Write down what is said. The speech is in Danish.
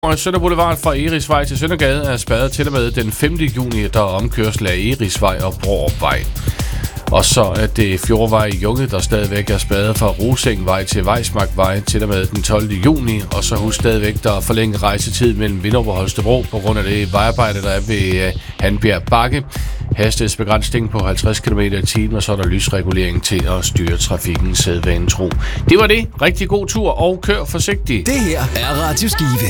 Sønder Boulevard fra Erisvej til Søndergade er spadet til og med den 5. juni, der er omkørsel af Erisvej og Bråopvej. Og så er det Fjordvej i Junge, der stadigvæk er spadet fra Rosengvej til Vejsmarkvej til og med den 12. juni. Og så husk stadigvæk, der er forlænget rejsetid mellem Vinderup og Holstebro på grund af det vejarbejde, der er ved Hanbjerg Bakke. Hastighedsbegrænsning på 50 km/t, og så er der lysregulering til at styre trafikken sædvanetro. Det var det. Rigtig god tur og kør forsigtigt. Det her er Radio Skive.